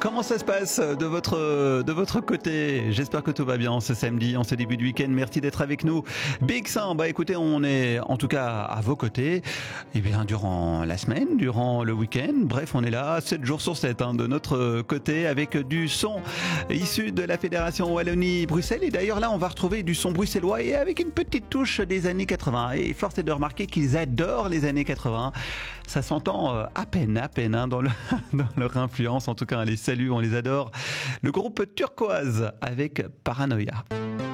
comment ça se passe de votre côté? J'espère que tout va bien ce samedi, en ce début de week-end. Merci d'être avec nous. Big 100, écoutez, on est en tout cas à vos côtés. Et bien, durant la semaine, durant le week-end, bref, on est là 7 jours sur 7 de notre côté avec du son issu de la Fédération Wallonie-Bruxelles. Et d'ailleurs, là, on va retrouver du son bruxellois et avec une petite touche des années 80. Et force est de remarquer qu'ils adorent les années 80. Ça s'entend à peine dans leur influence. En tout cas, on les salue, on les adore. Le groupe Turquoise avec Paranoia.